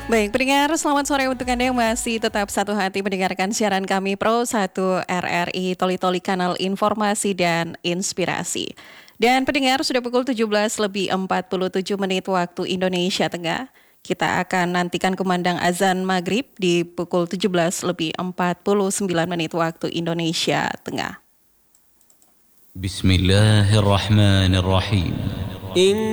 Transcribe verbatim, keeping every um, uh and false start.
Baik, pendengar, selamat sore untuk Anda yang masih tetap satu hati mendengarkan siaran kami Pro satu R R I Toli-Toli Kanal Informasi dan Inspirasi. Dan pendengar, sudah pukul tujuh belas lebih empat puluh tujuh menit waktu Indonesia Tengah. Kita akan nantikan kumandang azan maghrib di pukul tujuh belas lebih empat puluh sembilan menit waktu Indonesia Tengah. Bismillahirrahmanirrahim.